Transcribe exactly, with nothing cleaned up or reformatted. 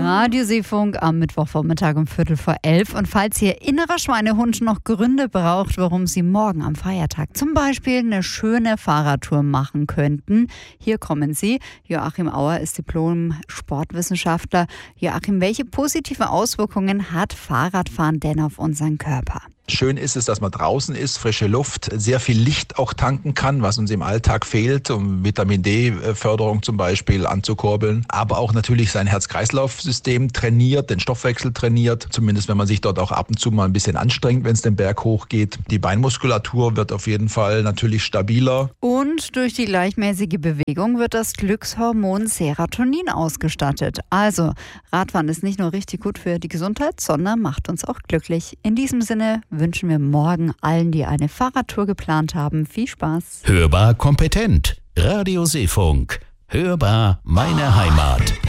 Radioseefunk am Mittwochvormittag um Viertel vor elf. Und falls Ihr innerer Schweinehund noch Gründe braucht, warum Sie morgen am Feiertag zum Beispiel eine schöne Fahrradtour machen könnten, hier kommen Sie. Joachim Auer ist Diplom-Sportwissenschaftler. Joachim, welche positiven Auswirkungen hat Fahrradfahren denn auf unseren Körper? Schön ist es, dass man draußen ist, frische Luft, sehr viel Licht auch tanken kann, was uns im Alltag fehlt, um Vitamin D-Förderung zum Beispiel anzukurbeln. Aber auch natürlich sein Herz-Kreislauf-System trainiert, den Stoffwechsel trainiert, zumindest wenn man sich dort auch ab und zu mal ein bisschen anstrengt, wenn es den Berg hochgeht. Die Beinmuskulatur wird auf jeden Fall natürlich stabiler. Und durch die gleichmäßige Bewegung wird das Glückshormon Serotonin ausgestattet. Also Radfahren ist nicht nur richtig gut für die Gesundheit, sondern macht uns auch glücklich. In diesem Sinne wünschen wir morgen allen, die eine Fahrradtour geplant haben, viel Spaß. Hörbar kompetent. Radioseefunk. Hörbar meine Heimat.